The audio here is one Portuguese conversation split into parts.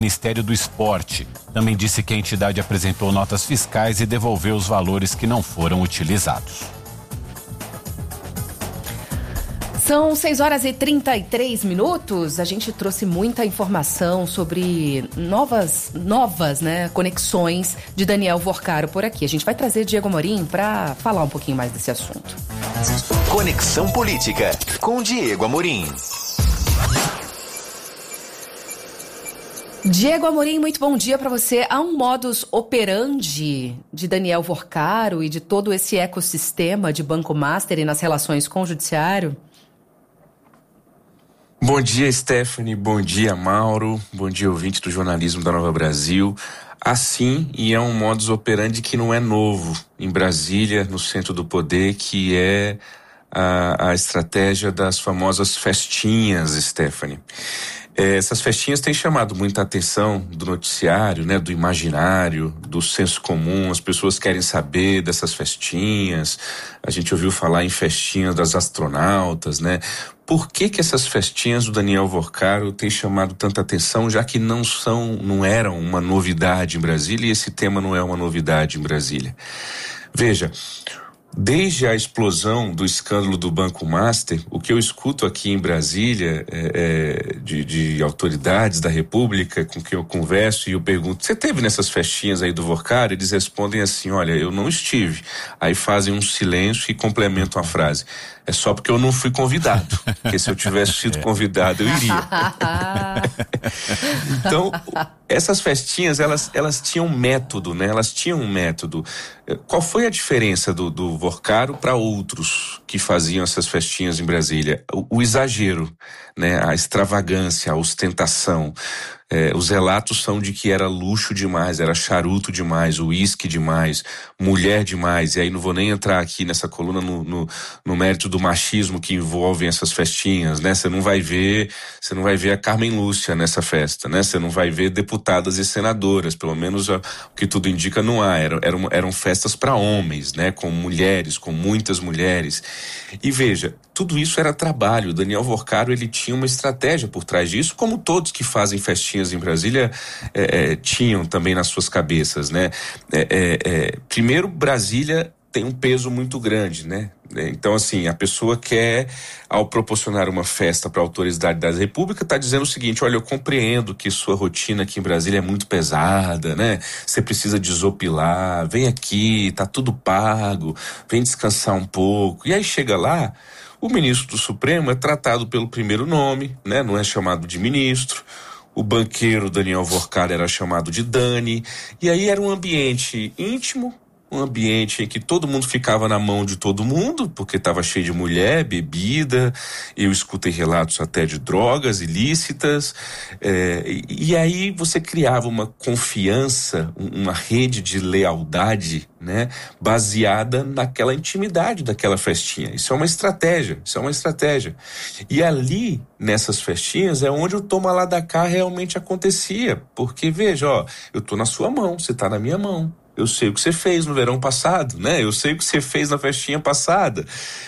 Ministério do Esporte. Também disse que a entidade apresentou notas fiscais e devolveu os valores que não foram utilizados. São 6h33. A gente trouxe muita informação sobre novas, né, conexões de Daniel Vorcaro por aqui. A gente vai trazer Diego Amorim para falar um pouquinho mais desse assunto. Conexão Política com Diego Amorim. Diego Amorim, muito bom dia para você. Há um modus operandi de Daniel Vorcaro e de todo esse ecossistema de Banco Master e nas relações com o Judiciário? Bom dia, Stephanie. Bom dia, Mauro. Bom dia, ouvinte do jornalismo da Nova Brasil. Assim, e é um modus operandi que não é novo em Brasília, no centro do poder, que é a estratégia das famosas festinhas, Stephanie. Essas festinhas têm chamado muita atenção do noticiário, né, do imaginário, do senso comum. As pessoas querem saber dessas festinhas. A gente ouviu falar em festinhas das astronautas, né? Por que essas festinhas do Daniel Vorcaro têm chamado tanta atenção, já que não eram uma novidade em Brasília, e esse tema não é uma novidade em Brasília? Veja, desde a explosão do escândalo do Banco Master, o que eu escuto aqui em Brasília de autoridades da República com quem eu converso e eu pergunto: você esteve nessas festinhas aí do Vorcaro? Eles respondem assim: olha, eu não estive. Aí fazem um silêncio e complementam a frase: é só porque eu não fui convidado, porque se eu tivesse sido convidado eu iria. Então, essas festinhas, elas tinham método, né? Elas tinham um método. Qual foi a diferença do Vorcaro para outros que faziam essas festinhas em Brasília? O exagero, né? A extravagância, a ostentação. Os relatos são de que era luxo demais, era charuto demais, uísque demais, mulher demais. E aí não vou nem entrar aqui nessa coluna no mérito do machismo que envolvem essas festinhas, né? Você não vai ver a Carmen Lúcia nessa festa, né? Você não vai ver deputadas e senadoras, pelo menos o que tudo indica não há. Eram festas para homens, né? Com mulheres, com muitas mulheres. E veja, tudo isso era trabalho. O Daniel Vorcaro, ele tinha uma estratégia por trás disso, como todos que fazem festinhas em Brasília tinham também nas suas cabeças, né? Primeiro, Brasília tem um peso muito grande, né? Então, assim, a pessoa quer, ao proporcionar uma festa para a autoridade da República, está dizendo o seguinte: olha, eu compreendo que sua rotina aqui em Brasília é muito pesada, né? Você precisa desopilar, vem aqui, tá tudo pago, vem descansar um pouco. E aí chega lá, o ministro do Supremo é tratado pelo primeiro nome, né? Não é chamado de ministro. O banqueiro Daniel Vorcaro era chamado de Dani. E aí era um ambiente íntimo, um ambiente em que todo mundo ficava na mão de todo mundo, porque estava cheio de mulher, bebida. Eu escutei relatos até de drogas ilícitas. E aí você criava uma confiança, uma rede de lealdade, né, baseada naquela intimidade daquela festinha. Isso é uma estratégia. E ali, nessas festinhas, é onde o toma lá da cá realmente acontecia. Porque, veja, eu tô na sua mão, você tá na minha mão. Eu sei o que você fez no verão passado, né? Eu sei o que você fez na festinha passada.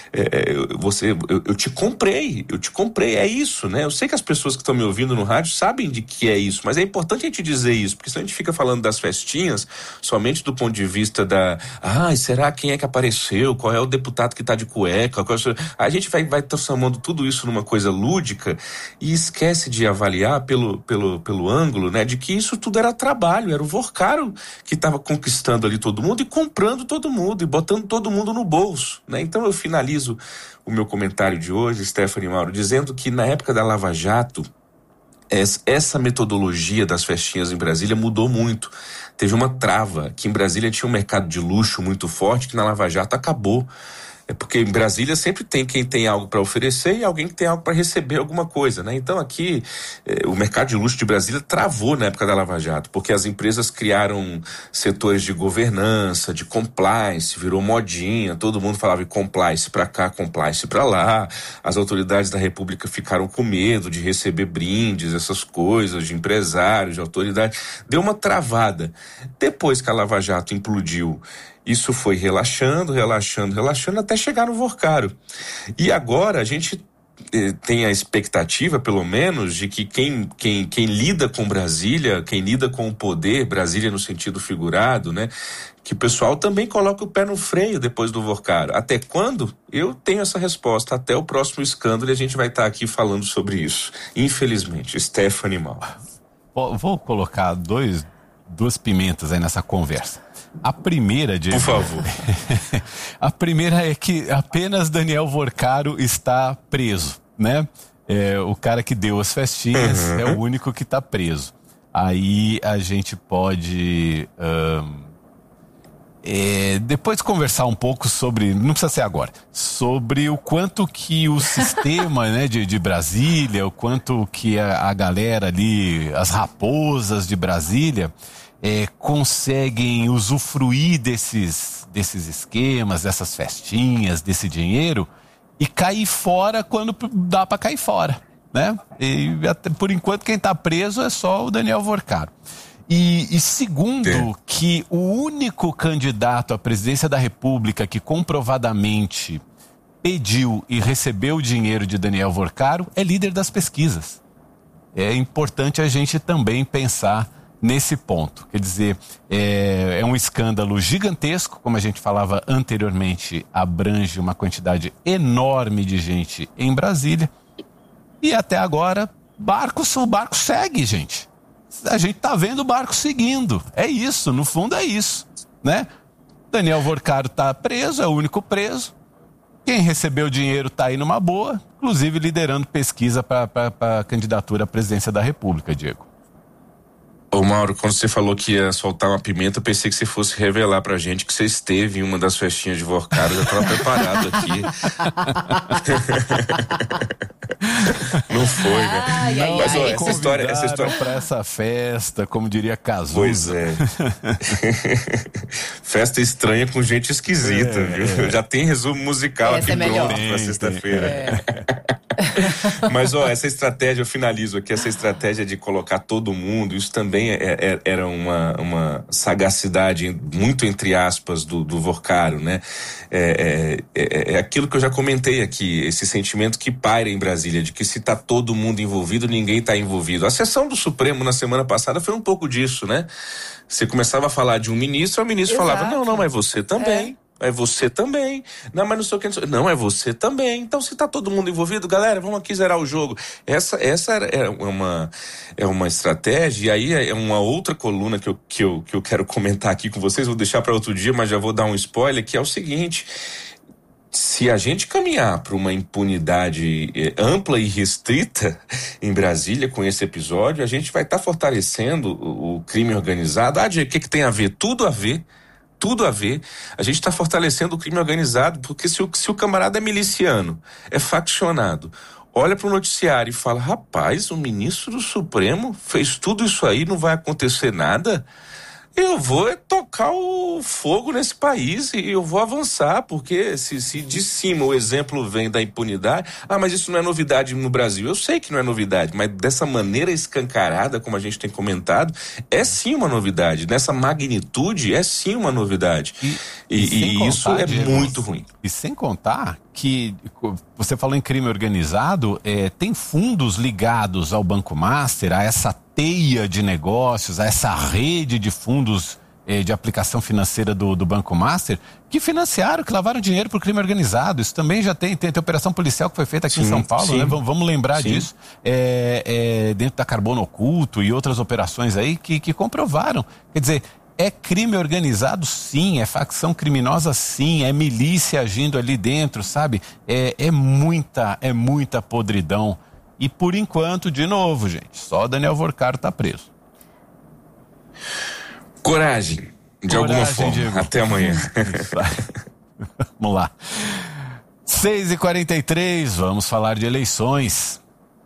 Eu te comprei, é isso, né? Eu sei que as pessoas que estão me ouvindo no rádio sabem de que é isso, mas é importante a gente dizer isso, porque senão a gente fica falando das festinhas somente do ponto de vista será quem é que apareceu? Qual é o deputado que tá de cueca? A gente vai transformando tudo isso numa coisa lúdica e esquece de avaliar pelo ângulo, né? De que isso tudo era trabalho, era o Vorcaro que estava conquistando ali todo mundo e comprando todo mundo e botando todo mundo no bolso, né? Então eu finalizo o meu comentário de hoje, Stephanie, Mauro, dizendo que na época da Lava Jato, essa metodologia das festinhas em Brasília mudou muito. Teve uma trava, que em Brasília tinha um mercado de luxo muito forte, que na Lava Jato acabou. Porque em Brasília sempre tem quem tem algo para oferecer e alguém que tem algo para receber alguma coisa, né? Então aqui o mercado de luxo de Brasília travou na época da Lava Jato, porque as empresas criaram setores de governança, de compliance, virou modinha, todo mundo falava de compliance para cá, compliance para lá. As autoridades da República ficaram com medo de receber brindes, essas coisas, de empresários, de autoridades. Deu uma travada. Depois que a Lava Jato implodiu, isso foi relaxando, até chegar no Vorcaro. E agora a gente tem a expectativa, pelo menos, de que quem lida com Brasília, quem lida com o poder, Brasília no sentido figurado, né? Que o pessoal também coloque o pé no freio depois do Vorcaro. Até quando? Eu tenho essa resposta. Até o próximo escândalo e a gente vai estar aqui falando sobre isso. Infelizmente. Stephanie Mal. Vou colocar duas pimentas aí nessa conversa. A primeira, Diego... Por favor. A primeira é que apenas Daniel Vorcaro está preso, né? O cara que deu as festinhas é o único que está preso. Aí a gente pode... depois conversar um pouco sobre, não precisa ser agora, sobre o quanto que o sistema né, de Brasília, o quanto que a galera ali, as raposas de Brasília, conseguem usufruir desses esquemas, dessas festinhas, desse dinheiro e cair fora quando dá para cair fora, né? E por enquanto quem está preso é só o Daniel Vorcaro. E segundo, que o único candidato à presidência da República que comprovadamente pediu e recebeu o dinheiro de Daniel Vorcaro é líder das pesquisas. É importante a gente também pensar nesse ponto. Quer dizer, é um escândalo gigantesco, como a gente falava anteriormente, abrange uma quantidade enorme de gente em Brasília. E até agora, o barco segue, gente. A gente tá vendo o barco seguindo. É isso, no fundo é isso, né? Daniel Vorcaro tá preso, é o único preso. Quem recebeu dinheiro tá aí numa boa, inclusive liderando pesquisa para a candidatura à presidência da República, Diego. Ô Mauro, quando você falou que ia soltar uma pimenta, eu pensei que você fosse revelar pra gente que você esteve em uma das festinhas de Vorcaro. Eu já tava preparado aqui. Não foi, né? Mas ó, essa história pra essa festa, como diria Cazuza. Pois é. Festa estranha com gente esquisita, viu? Já tem resumo musical aqui pronto pra sexta-feira. Mas ó, essa estratégia, eu finalizo aqui, essa estratégia de colocar todo mundo, isso também era uma sagacidade, muito entre aspas, do Vorcaro, né? É aquilo que eu já comentei aqui, esse sentimento que paira em Brasília, de que se tá todo mundo envolvido, ninguém tá envolvido. A sessão do Supremo na semana passada foi um pouco disso, né? Você começava a falar de um ministro, o ministro falava, não, mas você também. É você também. Não, mas não sei o que. Não, é você também. Então, se tá todo mundo envolvido, galera, vamos aqui zerar o jogo. Essa é uma estratégia, e aí é uma outra coluna que eu quero comentar aqui com vocês. Vou deixar para outro dia, mas já vou dar um spoiler, que é o seguinte: se a gente caminhar para uma impunidade ampla e restrita em Brasília com esse episódio, a gente vai estar fortalecendo o crime organizado. O que tem a ver? Tudo a ver. A gente está fortalecendo o crime organizado, porque se o camarada é miliciano, é faccionado, olha para o noticiário e fala, rapaz, o ministro do Supremo fez tudo isso aí, não vai acontecer nada, eu vou tocar o fogo nesse país e eu vou avançar, porque se de cima o exemplo vem da impunidade, mas isso não é novidade no Brasil. Eu sei que não é novidade, mas dessa maneira escancarada, como a gente tem comentado, é sim uma novidade. Nessa magnitude, é sim uma novidade. E isso é muito ruim. E sem contar que, você falou em crime organizado, tem fundos ligados ao Banco Master, a essa teia de negócios, a essa rede de fundos de aplicação financeira do Banco Master, que financiaram, que lavaram dinheiro para o crime organizado. Isso também já tem operação policial que foi feita aqui em São Paulo, né? Vamos lembrar disso. Dentro da Carbono Oculto e outras operações aí que comprovaram. Quer dizer, é crime organizado sim, é facção criminosa sim, é milícia agindo ali dentro, sabe? É muita podridão. E por enquanto, de novo, gente, só Daniel Vorcaro tá preso. Coragem, alguma forma. Diego. Até amanhã. Vamos lá. 6h43, vamos falar de eleições.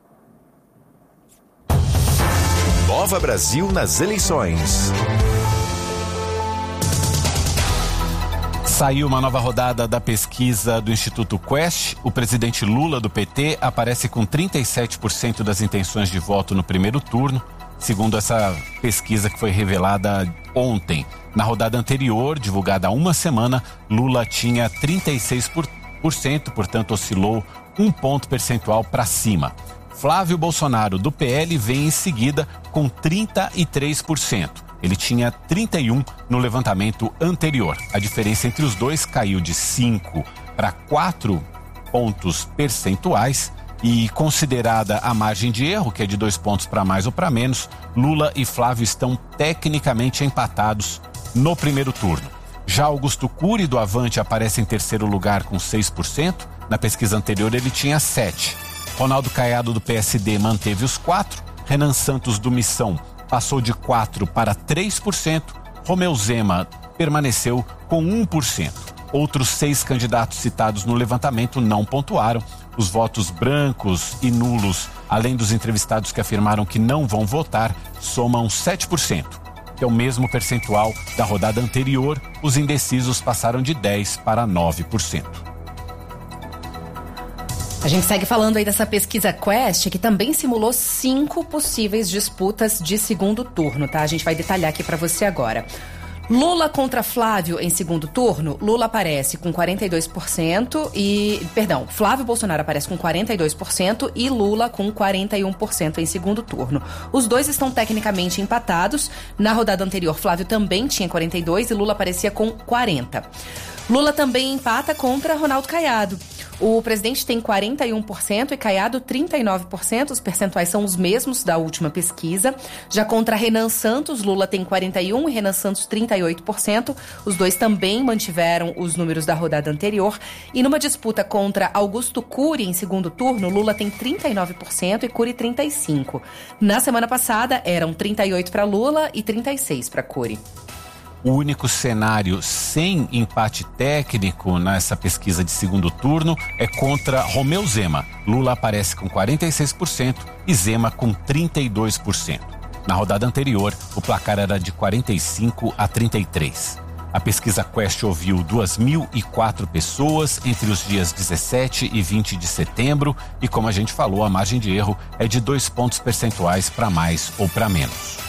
Nova Brasil nas eleições. Saiu uma nova rodada da pesquisa do Instituto Quest. O presidente Lula, do PT, aparece com 37% das intenções de voto no primeiro turno, segundo essa pesquisa que foi revelada ontem. Na rodada anterior, divulgada há uma semana, Lula tinha 36%. portanto oscilou 1 ponto percentual para cima. Flávio Bolsonaro, do PL, vem em seguida com 33%. Ele tinha 31% no levantamento anterior. A diferença entre os dois caiu de 5 para 4 pontos percentuais e, considerada a margem de erro, que é de 2 pontos para mais ou para menos, Lula e Flávio estão tecnicamente empatados no primeiro turno. Já Augusto Cury, do Avante, aparece em terceiro lugar com 6%. Na pesquisa anterior ele tinha 7%. Ronaldo Caiado, do PSD, manteve os 4%. Renan Santos, do Missão, passou de 4% para 3%. Romeu Zema permaneceu com 1%. Outros 6 candidatos citados no levantamento não pontuaram. Os votos brancos e nulos, além dos entrevistados que afirmaram que não vão votar, somam 7%, que é o mesmo percentual da rodada anterior. Os indecisos passaram de 10% para 9%. A gente segue falando aí dessa pesquisa Quest, que também simulou 5 possíveis disputas de segundo turno, tá? A gente vai detalhar aqui pra você agora. Lula contra Flávio em segundo turno, Lula aparece com 42% Flávio Bolsonaro aparece com 42% e Lula com 41% em segundo turno. Os dois estão tecnicamente empatados. Na rodada anterior, Flávio também tinha 42% e Lula aparecia com 40%. Lula também empata contra Ronaldo Caiado. O presidente tem 41% e Caiado 39%. Os percentuais são os mesmos da última pesquisa. Já contra Renan Santos, Lula tem 41% e Renan Santos 38%. Os dois também mantiveram os números da rodada anterior. E numa disputa contra Augusto Cury em segundo turno, Lula tem 39% e Cury 35%. Na semana passada, eram 38% para Lula e 36% para Cury. O único cenário sem empate técnico nessa pesquisa de segundo turno é contra Romeu Zema. Lula aparece com 46% e Zema com 32%. Na rodada anterior, o placar era de 45 a 33. A pesquisa Quest ouviu 2.004 pessoas entre os dias 17 e 20 de setembro e, como a gente falou, a margem de erro é de 2 pontos percentuais para mais ou para menos.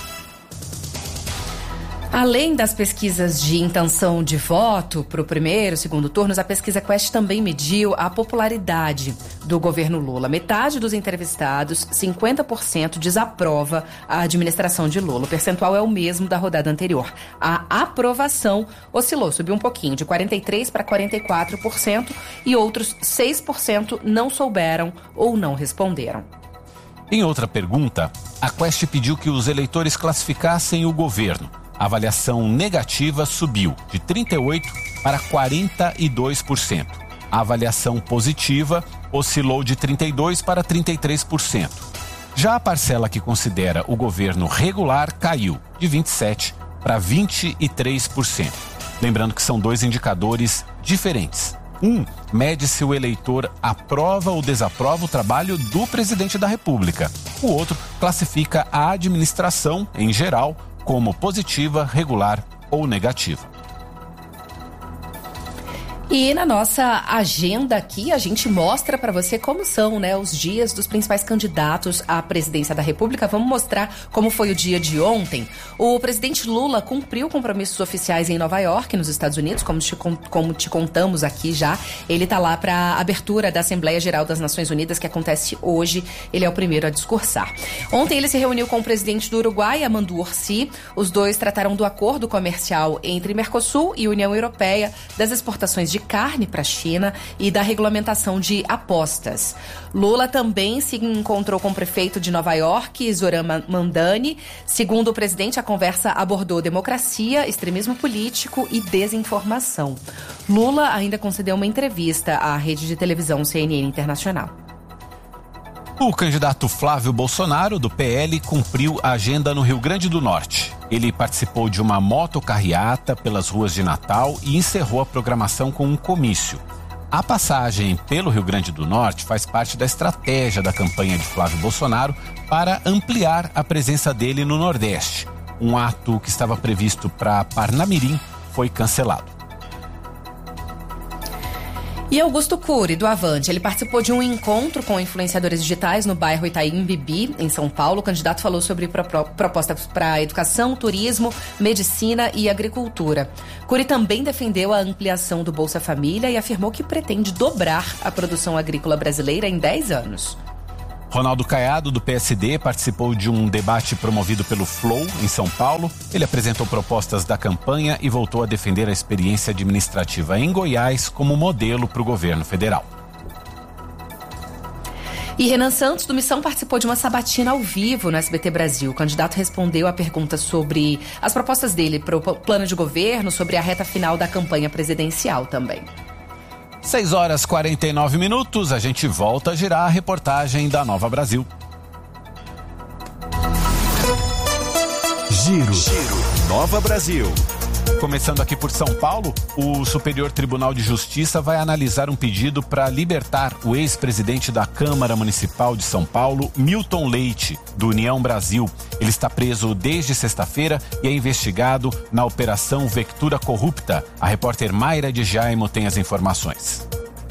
Além das pesquisas de intenção de voto para o primeiro e segundo turnos, a pesquisa Quest também mediu a popularidade do governo Lula. Metade dos entrevistados, 50%, desaprova a administração de Lula. O percentual é o mesmo da rodada anterior. A aprovação oscilou, subiu um pouquinho, de 43% para 44%, e outros 6% não souberam ou não responderam. Em outra pergunta, a Quest pediu que os eleitores classificassem o governo. A avaliação negativa subiu de 38% para 42%. A avaliação positiva oscilou de 32% para 33%. Já a parcela que considera o governo regular caiu de 27% para 23%. Lembrando que são 2 indicadores diferentes. Um mede se o eleitor aprova ou desaprova o trabalho do presidente da República. O outro classifica a administração, em geral, como positiva, regular ou negativa. E na nossa agenda aqui, a gente mostra para você como são, os dias dos principais candidatos à presidência da República. Vamos mostrar como foi o dia de ontem. O presidente Lula cumpriu compromissos oficiais em Nova York, nos Estados Unidos, como te contamos aqui já. Ele está lá para a abertura da Assembleia Geral das Nações Unidas, que acontece hoje. Ele é o primeiro a discursar. Ontem ele se reuniu com o presidente do Uruguai, Amandu Orsi. Os dois trataram do acordo comercial entre Mercosul e União Europeia, das exportações de carne para a China e da regulamentação de apostas. Lula também se encontrou com o prefeito de Nova York, Zoran Mandani. Segundo o presidente, a conversa abordou democracia, extremismo político e desinformação. Lula ainda concedeu uma entrevista à rede de televisão CNN Internacional. O candidato Flávio Bolsonaro, do PL, cumpriu a agenda no Rio Grande do Norte. Ele participou de uma motocarreata pelas ruas de Natal e encerrou a programação com um comício. A passagem pelo Rio Grande do Norte faz parte da estratégia da campanha de Flávio Bolsonaro para ampliar a presença dele no Nordeste. Um ato que estava previsto para Parnamirim foi cancelado. E Augusto Cury, do Avante, ele participou de um encontro com influenciadores digitais no bairro Itaim Bibi, em São Paulo. O candidato falou sobre propostas para educação, turismo, medicina e agricultura. Cury também defendeu a ampliação do Bolsa Família e afirmou que pretende dobrar a produção agrícola brasileira em 10 anos. Ronaldo Caiado, do PSD, participou de um debate promovido pelo Flow, em São Paulo. Ele apresentou propostas da campanha e voltou a defender a experiência administrativa em Goiás como modelo para o governo federal. E Renan Santos, do Missão, participou de uma sabatina ao vivo no SBT Brasil. O candidato respondeu a perguntas sobre as propostas dele para o plano de governo, sobre a reta final da campanha presidencial também. 6h49, a gente volta a girar a reportagem da Nova Brasil. Giro. Nova Brasil. Começando aqui por São Paulo, o Superior Tribunal de Justiça vai analisar um pedido para libertar o ex-presidente da Câmara Municipal de São Paulo, Milton Leite, do União Brasil. Ele está preso desde sexta-feira e é investigado na Operação Vectura Corrupta. A repórter Mayra de Jaimo tem as informações.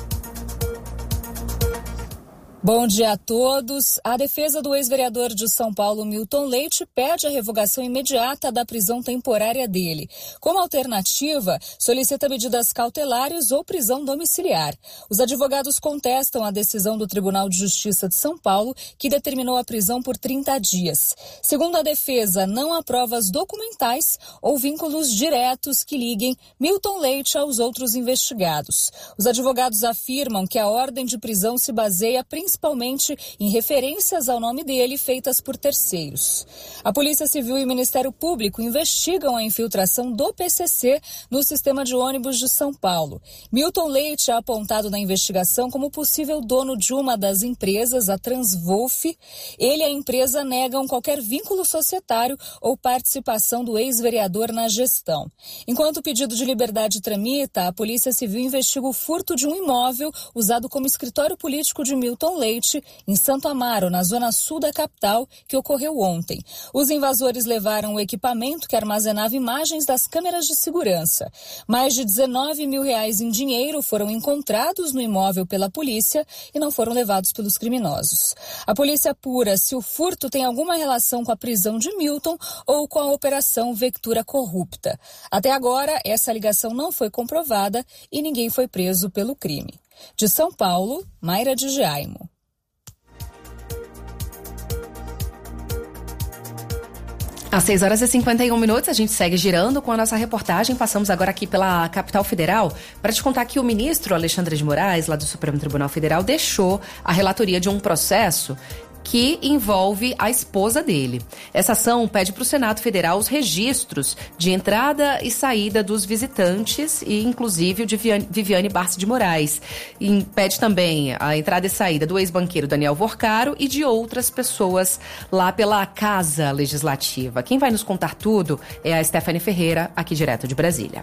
Bom dia a todos. A defesa do ex-vereador de São Paulo, Milton Leite, pede a revogação imediata da prisão temporária dele. Como alternativa, solicita medidas cautelares ou prisão domiciliar. Os advogados contestam a decisão do Tribunal de Justiça de São Paulo, que determinou a prisão por 30 dias. Segundo a defesa, não há provas documentais ou vínculos diretos que liguem Milton Leite aos outros investigados. Os advogados afirmam que a ordem de prisão se baseia principalmente em referências ao nome dele feitas por terceiros. A Polícia Civil e o Ministério Público investigam a infiltração do PCC no sistema de ônibus de São Paulo. Milton Leite é apontado na investigação como possível dono de uma das empresas, a Transvolf. Ele e a empresa negam qualquer vínculo societário ou participação do ex-vereador na gestão. Enquanto o pedido de liberdade tramita, a Polícia Civil investiga o furto de um imóvel usado como escritório político de Milton Leite, em Santo Amaro, na zona sul da capital, que ocorreu ontem. Os invasores levaram o equipamento que armazenava imagens das câmeras de segurança. Mais de R$19 mil em dinheiro foram encontrados no imóvel pela polícia e não foram levados pelos criminosos. A polícia apura se o furto tem alguma relação com a prisão de Milton ou com a Operação Vectura Corrupta. Até agora, essa ligação não foi comprovada e ninguém foi preso pelo crime. De São Paulo, Mayra de Jaimo. Às 6h51, a gente segue girando com a nossa reportagem. Passamos agora aqui pela capital federal para te contar que o ministro Alexandre de Moraes, lá do Supremo Tribunal Federal, deixou a relatoria de um processo que envolve a esposa dele. Essa ação pede para o Senado Federal os registros de entrada e saída dos visitantes e, inclusive, o de Viviane Barsi de Moraes. E pede também a entrada e saída do ex-banqueiro Daniel Vorcaro e de outras pessoas lá pela Casa Legislativa. Quem vai nos contar tudo é a Stephanie Ferreira, aqui direto de Brasília.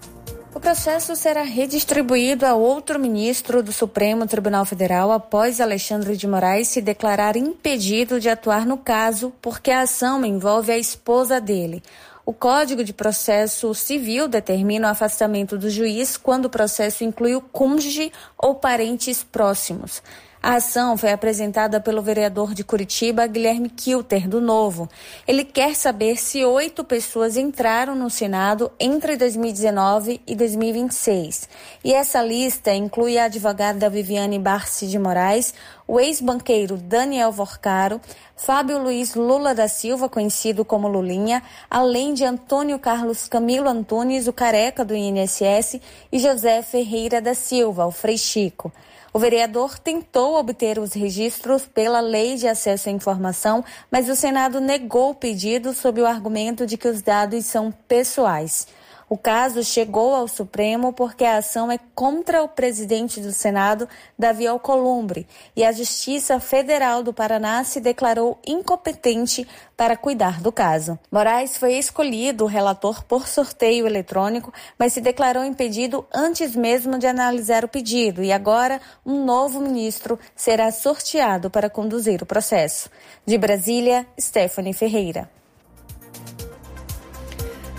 O processo será redistribuído a outro ministro do Supremo Tribunal Federal após Alexandre de Moraes se declarar impedido de atuar no caso, porque a ação envolve a esposa dele. O Código de Processo Civil determina o afastamento do juiz quando o processo inclui o cônjuge ou parentes próximos. A ação foi apresentada pelo vereador de Curitiba, Guilherme Kilter, do Novo. Ele quer saber se 8 pessoas entraram no Senado entre 2019 e 2026. E essa lista inclui a advogada Viviane Barsi de Moraes, o ex-banqueiro Daniel Vorcaro, Fábio Luiz Lula da Silva, conhecido como Lulinha, além de Antônio Carlos Camilo Antunes, o careca do INSS, e José Ferreira da Silva, o Frei Chico. O vereador tentou obter os registros pela Lei de Acesso à Informação, mas o Senado negou o pedido sob o argumento de que os dados são pessoais. O caso chegou ao Supremo porque a ação é contra o presidente do Senado, Davi Alcolumbre, e a Justiça Federal do Paraná se declarou incompetente para cuidar do caso. Moraes foi escolhido relator por sorteio eletrônico, mas se declarou impedido antes mesmo de analisar o pedido e agora um novo ministro será sorteado para conduzir o processo. De Brasília, Stephanie Ferreira.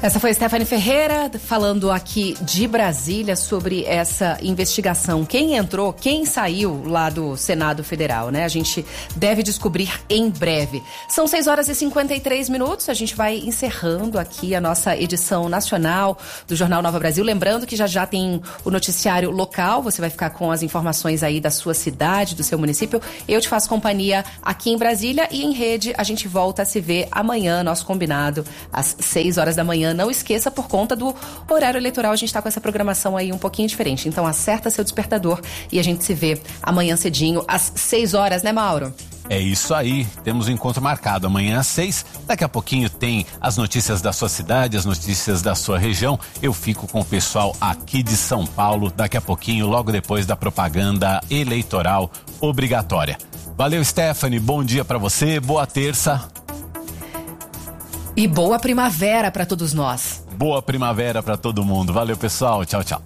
Essa foi a Stephanie Ferreira falando aqui de Brasília sobre essa investigação. Quem entrou, quem saiu lá do Senado Federal, né? A gente deve descobrir em breve. São 6h53, a gente vai encerrando aqui a nossa edição nacional do Jornal Nova Brasil. Lembrando que já tem o noticiário local, você vai ficar com as informações aí da sua cidade, do seu município. Eu te faço companhia aqui em Brasília e em rede a gente volta a se ver amanhã, nosso combinado, às 6 horas da manhã. Não esqueça, por conta do horário eleitoral, a gente está com essa programação aí um pouquinho diferente. Então acerta seu despertador e a gente se vê amanhã cedinho, às 6 horas, né, Mauro? É isso aí, temos um encontro marcado amanhã às 6. Daqui a pouquinho tem as notícias da sua cidade, as notícias da sua região. Eu fico com o pessoal aqui de São Paulo, daqui a pouquinho, logo depois da propaganda eleitoral obrigatória. Valeu, Stephanie, bom dia pra você, boa terça. E boa primavera pra todos nós. Boa primavera pra todo mundo. Valeu, pessoal, tchau, tchau.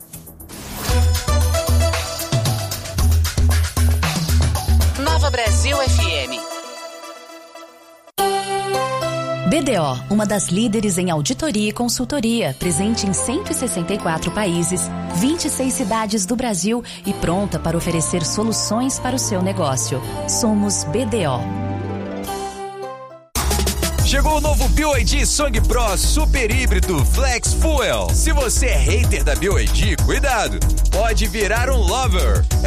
Nova Brasil FM. BDO, uma das líderes em auditoria e consultoria, presente em 164 países, 26 cidades do Brasil e pronta para oferecer soluções para o seu negócio. Somos BDO. Chegou o novo BYD Song Pro Super Híbrido Flex Fuel. Se você é hater da BYD, cuidado, pode virar um lover. É